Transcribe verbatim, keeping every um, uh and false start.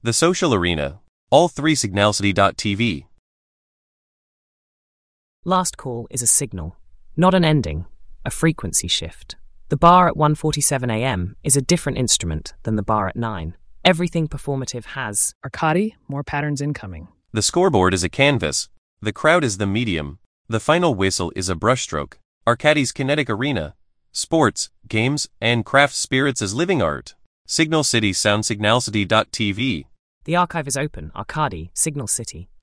The Social Arena. All three Signalcity dot T V. Last call is a signal, not an ending, a frequency shift. The bar at one forty-seven a m is a different instrument than the bar at nine. Everything performative has Arcadi, more patterns incoming. The scoreboard is a canvas. The crowd is the medium. The final whistle is a brushstroke. Arcadi's kinetic arena. Sports, games, and craft spirits as living art. Signal City Sound Signalcity dot T V. The archive is open, Arcadi, Signal City.